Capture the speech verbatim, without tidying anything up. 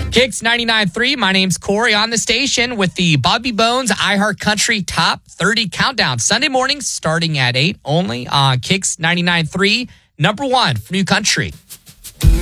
Kicks ninety-nine point three. My name's Corey on the station with the Bobby Bones iHeart Country Top thirty Countdown. Sunday mornings starting at eight only on Kicks ninety-nine point three. Number one for New Country.